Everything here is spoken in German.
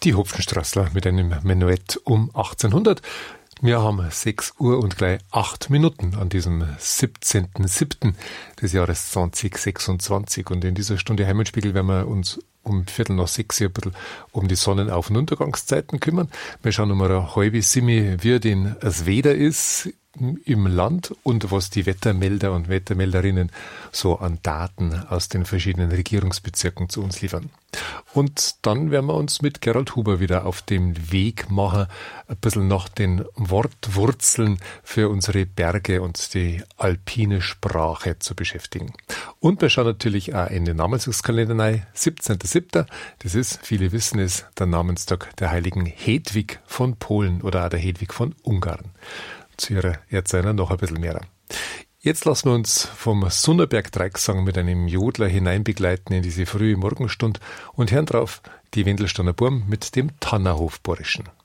Die Hopfenstraßler mit einem Menuett um 1800. Wir haben 6 Uhr und gleich 8 Minuten an diesem 17.07. des Jahres 2026. Und in dieser Stunde Heimatspiegel werden wir uns um 5:45 ein bisschen um die Sonnenauf- und Untergangszeiten kümmern. Wir schauen um eine halbe Simi, wie denn das Wetter ist im Land und was die Wettermelder und Wettermelderinnen so an Daten aus den verschiedenen Regierungsbezirken zu uns liefern. Und dann werden wir uns mit Gerald Huber wieder auf den Weg machen, ein bisschen nach den Wortwurzeln für unsere Berge und die alpine Sprache zu beschäftigen. Und wir schauen natürlich auch in den Namenskalender rein. 17.07. Das ist, viele wissen es, der Namenstag der heiligen Hedwig von Polen oder auch der Hedwig von Ungarn. Zu ihrer Erzähler noch ein bisschen mehr. Jetzt lassen wir uns vom Sunnerberg-Dreiecksang mit einem Jodler hineinbegleiten in diese frühe Morgenstund und hören drauf die Wendelsteiner Burm mit dem Tannerhofborischen.